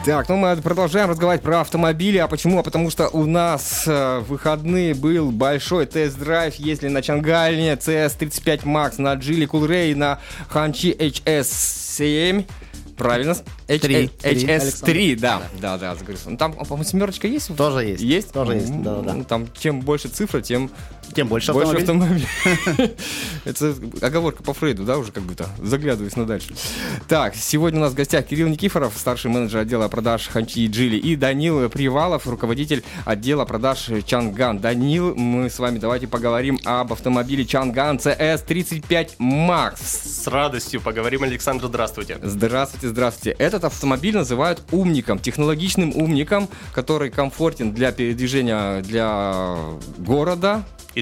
Так, мы продолжаем разговаривать про автомобили. А почему? Потому что у нас в выходные был большой тест-драйв, если на Чангане CS35 Max, на Geely Coolray, на Hongqi HS7. Правильно? HS3, да, загорелся. Ну, там, по-моему, семерочка есть? Тоже есть. Есть? Тоже есть, да. Ну, там, чем больше цифра, тем больше автомобилей. Это оговорка по Фрейду, да, уже как бы-то, заглядываясь на дальше. Так, сегодня у нас в гостях Кирилл Никифоров, старший менеджер отдела продаж Hongqi и Geely, и Данил Привалов, руководитель отдела продаж Чанган. Данил, мы с вами давайте поговорим об автомобиле Чанган CS35 Max. С радостью поговорим, Александр, здравствуйте. Здравствуйте. Этот автомобиль называют умником, технологичным умником, который комфортен для передвижения для города,